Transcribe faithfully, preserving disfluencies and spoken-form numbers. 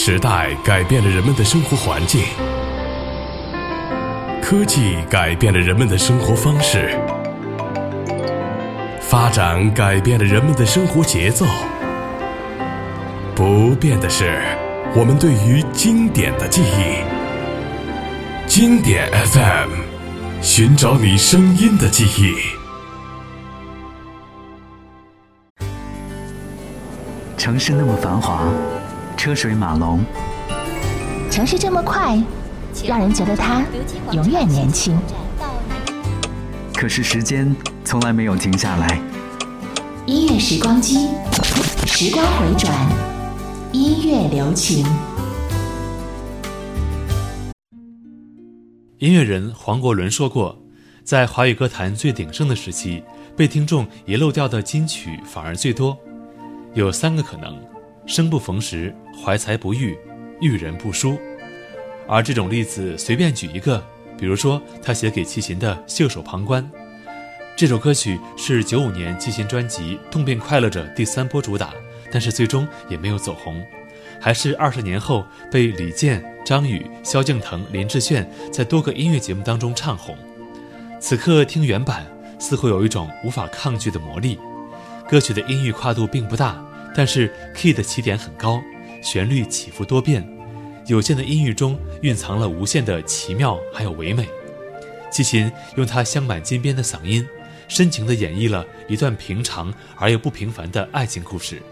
时代改变了人们的生活环境，科技改变了人们的生活方式，发展改变了人们的生活节奏。不变的是我们对于经典的记忆。经典 F M， 寻找你声音的记忆。 城市那么繁华，车水马龙， 城市这么快，让人觉得它永远年轻。 可是时间从来没有停下来。 音乐时光机，时光回转，音乐留情。 音乐人黄国伦说过，在华语歌坛最鼎盛的时期，被听众遗漏掉的金曲反而最多。有三个可能：生不逢时、怀才不遇、遇人不淑。而这种例子随便举一个，比如说他写给齐秦的《袖手旁观》，这首歌曲是九五年齐秦专辑《痛并快乐着》第三波主打，但是最终也没有走红，还是二十年后被李健、张宇、萧敬腾、林志炫在多个音乐节目当中唱红。此刻听原版，似乎有一种无法抗拒的魔力。歌曲的音域跨度并不大，但是 key 的起点很高，旋律起伏多变，有限的音域中蕴藏了无限的奇妙还有唯美。齐秦用他镶满金边的嗓音，深情地演绎了一段平常而又不平凡的爱情故事，